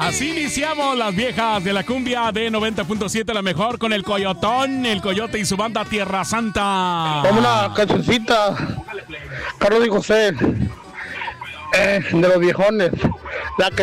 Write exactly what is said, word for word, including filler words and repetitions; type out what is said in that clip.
Así iniciamos las viejas de la cumbia de noventa punto siete, la mejor, con el Coyotón, el Coyote y su banda Tierra Santa. Como una cancioncita, Carlos y José, eh, de los viejones.